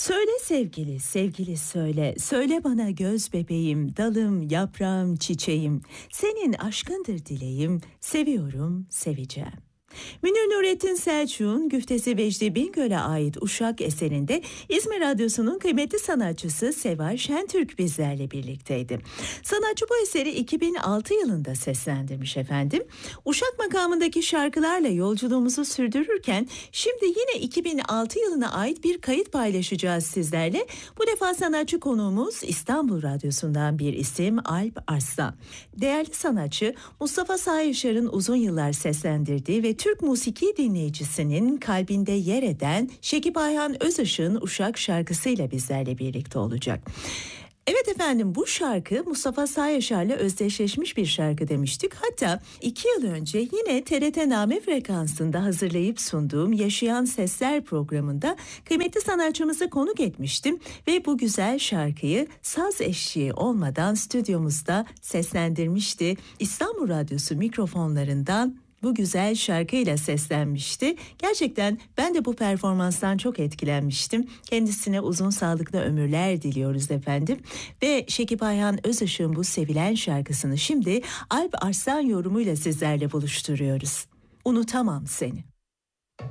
Söyle sevgili, sevgili söyle, söyle bana göz bebeğim, dalım, yaprağım, çiçeğim. Senin aşkındır dileğim, seviyorum, seveceğim. Münir Nurettin Selçuk'un güftesi Vecdi Bingöl'e ait Uşak eserinde İzmir Radyosu'nun kıymetli sanatçısı Seval Şentürk bizlerle birlikteydi. Sanatçı bu eseri 2006 yılında seslendirmiş efendim. Uşak makamındaki şarkılarla yolculuğumuzu sürdürürken şimdi yine 2006 yılına ait bir kayıt paylaşacağız sizlerle. Bu defa sanatçı konuğumuz İstanbul Radyosu'ndan bir isim Alp Arslan. Değerli sanatçı Mustafa Sağ Yaşar'ın uzun yıllar seslendirdiği ve Türk musiki dinleyicisinin kalbinde yer eden Şekip Ayhan Özışık'ın Uşak şarkısıyla bizlerle birlikte olacak. Evet efendim, bu şarkı Mustafa Sağ Yaşar'la özdeşleşmiş bir şarkı demiştik. Hatta 2 yıl önce yine TRT Name frekansında hazırlayıp sunduğum Yaşayan Sesler programında kıymetli sanatçımızı konuk etmiştim. Ve bu güzel şarkıyı saz eşliği olmadan stüdyomuzda seslendirmişti. İstanbul Radyosu mikrofonlarından bu güzel şarkıyla seslenmişti. Gerçekten ben de bu performanstan çok etkilenmiştim. Kendisine uzun sağlıklı ömürler diliyoruz efendim. Ve Şekip Ayhan Özışık'ın bu sevilen şarkısını şimdi Alp Arslan yorumuyla sizlerle buluşturuyoruz. Unutamam seni.